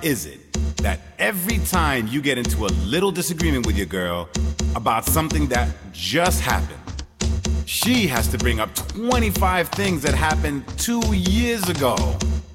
is it that every time you get into a little disagreement with your girl about something that just happened, she has to bring up 25 things that happened 2 years ago?